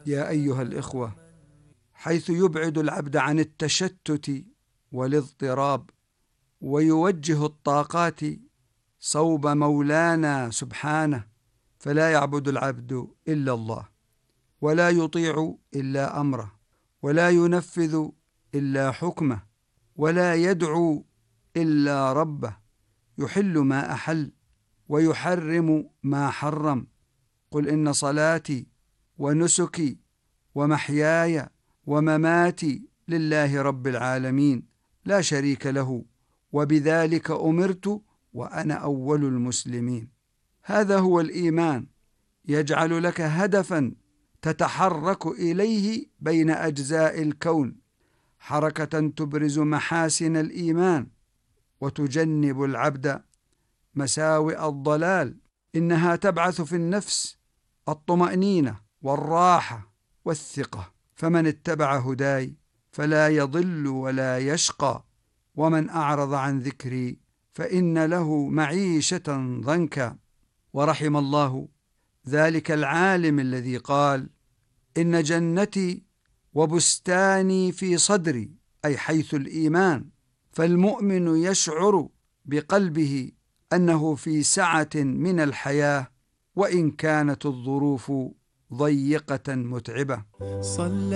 يا أيها الإخوة، حيث يبعد العبد عن التشتت والاضطراب ويوجه الطاقات صوب مولانا سبحانه، فلا يعبد العبد إلا الله، ولا يطيع إلا أمره، ولا ينفذ إلا حكمه، ولا يدعو إلا ربه، يحل ما أحل ويحرم ما حرم. قل إن صلاتي ونسكي ومحياي ومماتي لله رب العالمين لا شريك له، وبذلك أمرت وأنا أول المسلمين. هذا هو الإيمان، يجعل لك هدفا تتحرك إليه بين أجزاء الكون، حركة تبرز محاسن الإيمان وتجنب العبد مساوئ الضلال. إنها تبعث في النفس الطمأنينة والراحة والثقة، فمن اتبع هداي فلا يضل ولا يشقى، ومن أعرض عن ذكري فإن له معيشة ضنكا. ورحم الله ذلك العالم الذي قال: إن جنتي وبستاني في صدري، أي حيث الإيمان، فالمؤمن يشعر بقلبه أنه في سعة من الحياة وإن كانت الظروف ضيقة متعبة.